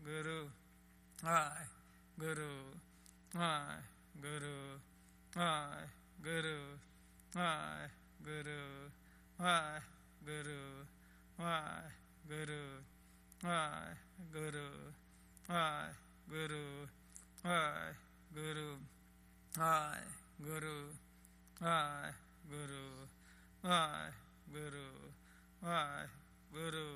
Guru, Hi, Guru, Hi, Guru, Hi, Guru, Hi, Guru, Hi, Guru, Hi, Guru, Hi, Guru, Hi, Guru, Hi, Guru, Hi, Guru, Hi, Guru, Hi, Guru, Hi, Guru,